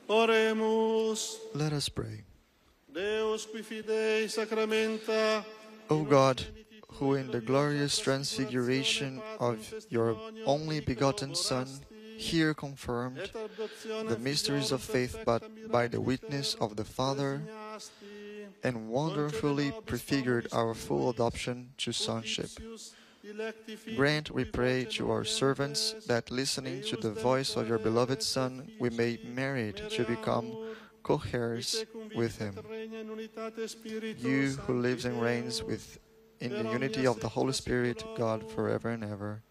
Oremus. Let us pray. Deus qui fidei sacramenta, O God, who in the glorious transfiguration of your only begotten Son here confirmed the mysteries of faith but by the witness of the Father, and wonderfully prefigured our full adoption to sonship, grant, we pray, to our servants that, listening to the voice of your beloved Son, we may merit to become co-heirs with him. You who lives and reigns in the unity of the Holy Spirit, God, forever and ever.